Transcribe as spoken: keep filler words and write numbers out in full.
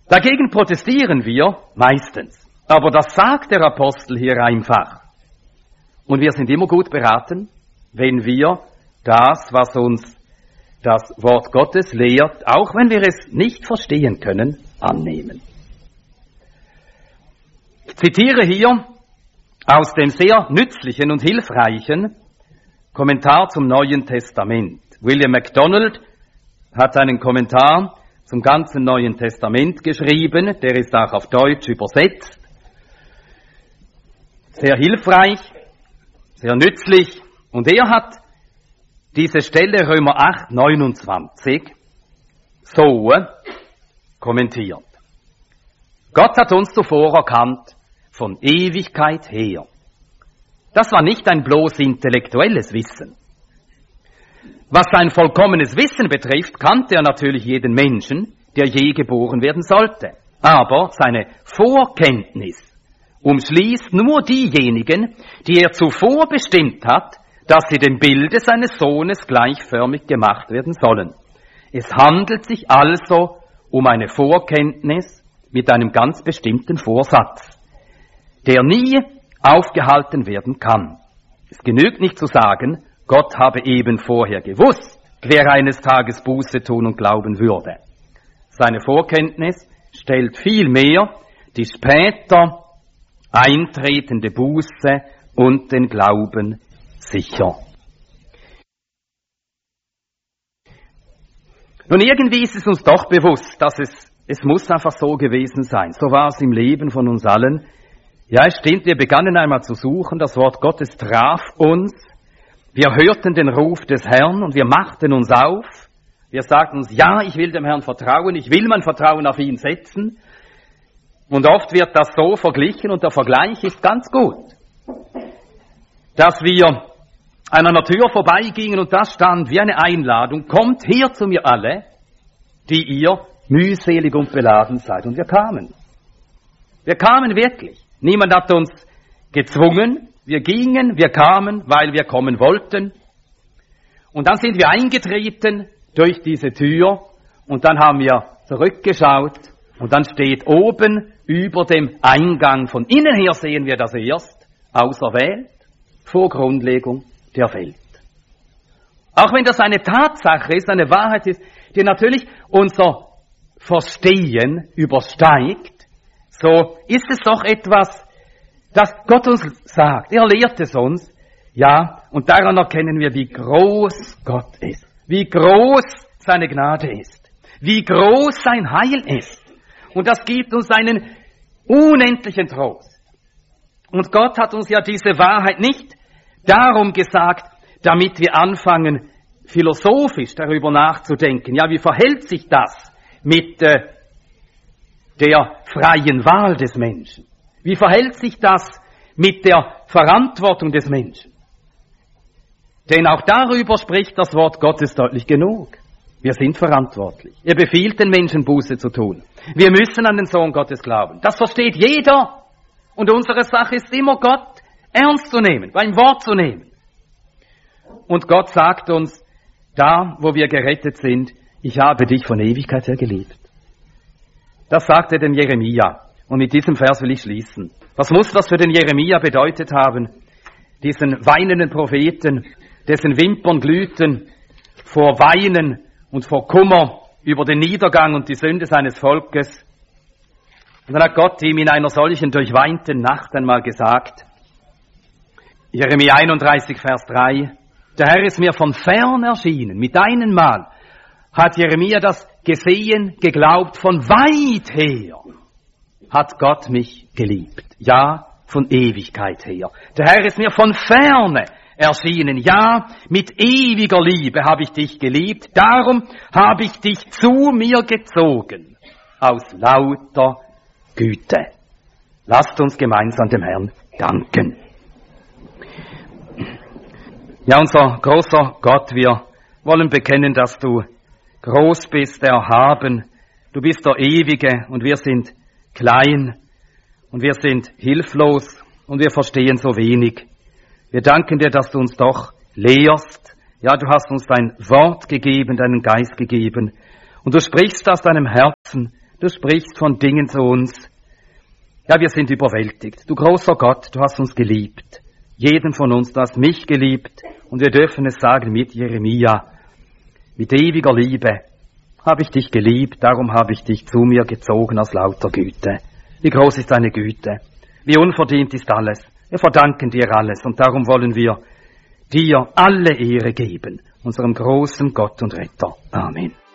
Dagegen protestieren wir meistens. Aber das sagt der Apostel hier einfach. Und wir sind immer gut beraten, wenn wir das, was uns das Wort Gottes lehrt, auch wenn wir es nicht verstehen können, annehmen. Ich zitiere hier aus dem sehr nützlichen und hilfreichen Kommentar zum Neuen Testament. William MacDonald hat einen Kommentar zum ganzen Neuen Testament geschrieben, der ist auch auf Deutsch übersetzt. Sehr hilfreich, sehr nützlich. Und er hat diese Stelle Römer acht, neunundzwanzig so kommentiert. Gott hat uns zuvor erkannt, von Ewigkeit her. Das war nicht ein bloß intellektuelles Wissen. Was sein vollkommenes Wissen betrifft, kannte er natürlich jeden Menschen, der je geboren werden sollte. Aber seine Vorkenntnis umschließt nur diejenigen, die er zuvor bestimmt hat, dass sie dem Bilde seines Sohnes gleichförmig gemacht werden sollen. Es handelt sich also um eine Vorkenntnis mit einem ganz bestimmten Vorsatz, der nie aufgehalten werden kann. Es genügt nicht zu sagen, Gott habe eben vorher gewusst, wer eines Tages Buße tun und glauben würde. Seine Vorkenntnis stellt vielmehr die später eintretende Buße und den Glauben sicher. Nun, irgendwie ist es uns doch bewusst, dass es, es muss einfach so gewesen sein. So war es im Leben von uns allen. Ja, es stimmt, wir begannen einmal zu suchen, das Wort Gottes traf uns. Wir hörten den Ruf des Herrn und wir machten uns auf. Wir sagten uns, ja, ich will dem Herrn vertrauen, ich will mein Vertrauen auf ihn setzen. Und oft wird das so verglichen und der Vergleich ist ganz gut. Dass wir an einer Tür vorbeigingen und da stand wie eine Einladung, kommt her zu mir alle, die ihr mühselig und beladen seid. Und wir kamen. Wir kamen wirklich. Niemand hat uns gezwungen. Wir gingen, wir kamen, weil wir kommen wollten. Und dann sind wir eingetreten durch diese Tür und dann haben wir zurückgeschaut und dann steht oben über dem Eingang, von innen her sehen wir das erst, auserwählt vor Grundlegung der Welt. Auch wenn das eine Tatsache ist, eine Wahrheit ist, die natürlich unser Verstehen übersteigt, so ist es doch etwas, das Gott uns sagt. Er lehrt es uns, ja, und daran erkennen wir, wie groß Gott ist, wie groß seine Gnade ist, wie groß sein Heil ist. Und das gibt uns einen unendlichen Trost. Und Gott hat uns ja diese Wahrheit nicht darum gesagt, damit wir anfangen, philosophisch darüber nachzudenken. Ja, wie verhält sich das mit äh, der freien Wahl des Menschen? Wie verhält sich das mit der Verantwortung des Menschen? Denn auch darüber spricht das Wort Gottes deutlich genug. Wir sind verantwortlich. Er befiehlt den Menschen, Buße zu tun. Wir müssen an den Sohn Gottes glauben. Das versteht jeder. Und unsere Sache ist immer, Gott ernst zu nehmen, beim Wort zu nehmen. Und Gott sagt uns, da, wo wir gerettet sind, ich habe dich von Ewigkeit her geliebt. Das sagt er dem Jeremia. Und mit diesem Vers will ich schließen. Was muss das für den Jeremia bedeutet haben? Diesen weinenden Propheten, dessen Wimpern glühten vor Weinen und vor Kummer über den Niedergang und die Sünde seines Volkes. Und dann hat Gott ihm in einer solchen durchweinten Nacht einmal gesagt, Jeremia einunddreißig, Vers drei, der Herr ist mir von fern erschienen, mit einem Mal hat Jeremia das gesehen, geglaubt, von weit her hat Gott mich geliebt. Ja, von Ewigkeit her. Der Herr ist mir von ferne erschienen. Ja, mit ewiger Liebe habe ich dich geliebt. Darum habe ich dich zu mir gezogen. Aus lauter Güte. Lasst uns gemeinsam dem Herrn danken. Ja, unser großer Gott, wir wollen bekennen, dass du groß bist, erhaben. Du bist der Ewige und wir sind klein und wir sind hilflos und wir verstehen so wenig. Wir danken dir, dass du uns doch lehrst. Ja, du hast uns dein Wort gegeben, deinen Geist gegeben und du sprichst aus deinem Herzen Du sprichst von Dingen zu uns. Ja, wir sind überwältigt. Du großer Gott, du hast uns geliebt. Jeden von uns, du hast mich geliebt. Und wir dürfen es sagen mit Jeremia. Mit ewiger Liebe habe ich dich geliebt, darum habe ich dich zu mir gezogen aus lauter Güte. Wie groß ist deine Güte? Wie unverdient ist alles? Wir verdanken dir alles und darum wollen wir dir alle Ehre geben, unserem großen Gott und Retter. Amen.